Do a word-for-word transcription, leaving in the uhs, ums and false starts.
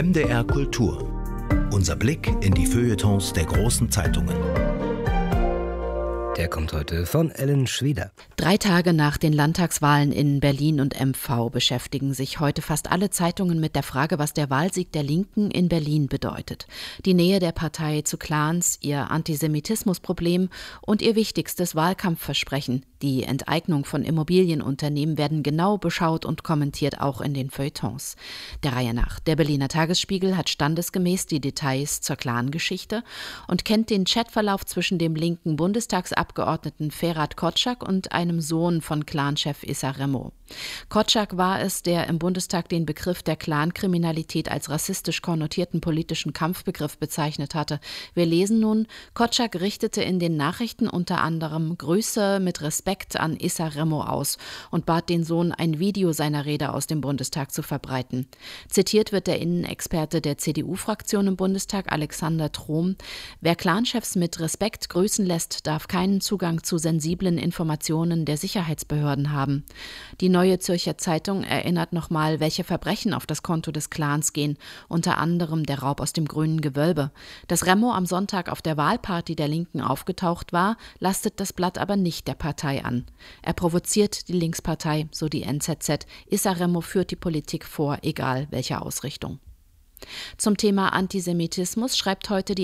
M D R Kultur. Unser Blick in die Feuilletons der großen Zeitungen. Der kommt heute von Ellen Schweder. Drei Tage nach den Landtagswahlen in Berlin und M V beschäftigen sich heute fast alle Zeitungen mit der Frage, was der Wahlsieg der Linken in Berlin bedeutet. Die Nähe der Partei zu Clans, ihr Antisemitismusproblem und ihr wichtigstes Wahlkampfversprechen, die Enteignung von Immobilienunternehmen, werden genau beschaut und kommentiert, auch in den Feuilletons. Der Reihe nach. Der Berliner Tagesspiegel hat standesgemäß die Details zur Clan-Geschichte und kennt den Chatverlauf zwischen dem linken Bundestagsabgeordneten Ferhat Kotschak und einem Sohn von Clanchef Issa Remo. Kotschak war es, der im Bundestag den Begriff der Clankriminalität als rassistisch konnotierten politischen Kampfbegriff bezeichnet hatte. Wir lesen nun, Kotschak richtete in den Nachrichten unter anderem Grüße mit Respekt an Issa Remo aus und bat den Sohn, ein Video seiner Rede aus dem Bundestag zu verbreiten. Zitiert wird der Innenexperte der C D U-Fraktion im Bundestag, Alexander Trom: Wer Clanchefs mit Respekt grüßen lässt, darf keinen Zugang zu sensiblen Informationen der Sicherheitsbehörden haben. Die Neue Zürcher Zeitung erinnert nochmal, welche Verbrechen auf das Konto des Clans gehen, unter anderem der Raub aus dem Grünen Gewölbe. Dass Remo am Sonntag auf der Wahlparty der Linken aufgetaucht war, lastet das Blatt aber nicht der Partei an. Er provoziert die Linkspartei, so die N Z Z. Issa Remo führt die Politik vor, egal welcher Ausrichtung. Zum Thema Antisemitismus schreibt heute die